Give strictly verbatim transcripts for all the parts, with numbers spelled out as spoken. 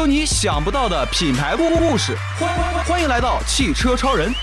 有你想不到的品牌故故事，欢欢迎来到汽车超人。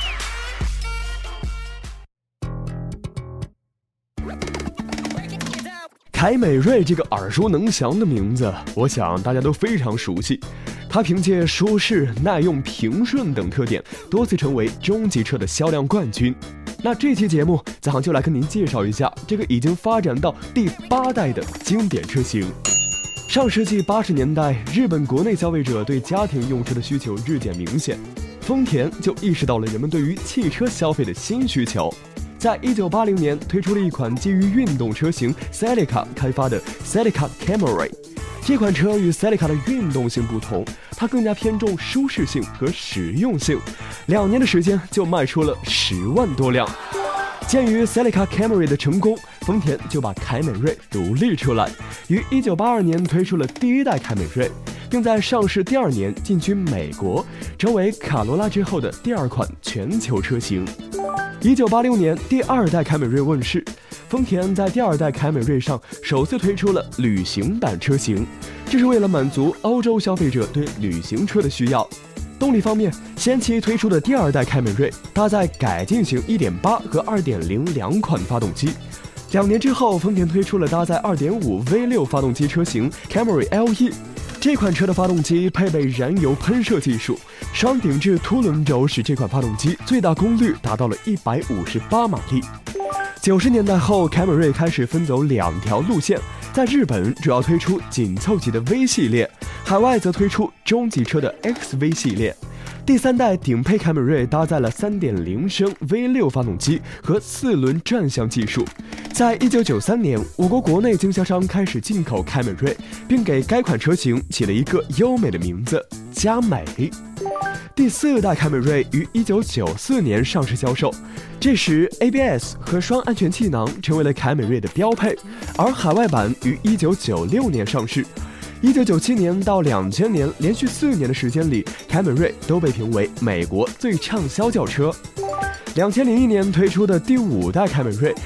凯美瑞这个耳熟能详的名字，我想大家都非常熟悉。它凭借舒适、耐用、平顺等特点，多次成为中级车的销量冠军。那这期节目，子航就来跟您介绍一下这个已经发展到第八代的经典车型。上世纪八十年代，日本国内消费者对家庭用车的需求日渐明显，丰田就意识到了人们对于汽车消费的新需求。在一九八零年推出了一款基于运动车型 Celica 开发的 Celica Camry。这款车与 Celica 的运动性不同，它更加偏重舒适性和实用性，两年的时间就卖出了十万多辆。鉴于 Celica Camry 的成功，丰田就把凯美瑞独立出来，于一九八二年推出了第一代凯美瑞，并在上市第二年进军美国，成为卡罗拉之后的第二款全球车型。一九八六年，第二代凯美瑞问世，丰田在第二代凯美瑞上首次推出了旅行版车型，这是为了满足欧洲消费者对旅行车的需要。动力方面，先期推出的第二代凯美瑞搭载改进型 一点八 和 二点零 两款发动机。两年之后，丰田推出了搭载 二点五 V 六 发动机车型 Camry L E。这款车的发动机配备燃油喷射技术，双顶置凸轮轴使这款发动机最大功率达到了一百五十八马力。九十年代后，凯美瑞开始分走两条路线，在日本主要推出紧凑级的 V 系列，海外则推出中级车的 X V 系列。第三代顶配凯美瑞搭载了 三点零 升 V 六 发动机和四轮转向技术。在一九九三年，我国国内经销商开始进口凯美瑞，并给该款车型起了一个优美的名字——佳美。第四代凯美瑞于一九九四年上市销售，这时 A B S 和双安全气囊成为了凯美瑞的标配，而海外版于一九九六年上市。一九九七年到两千年，连续四年的时间里，凯美瑞都被评为美国最畅销轿车。两千零一年推出的第五代凯美瑞